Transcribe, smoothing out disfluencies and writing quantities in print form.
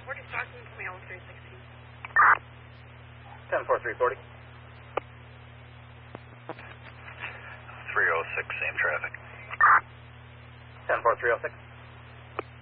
340 Stockton, Camille 316. 10-4, 340. 306, same traffic. 10-4, 306.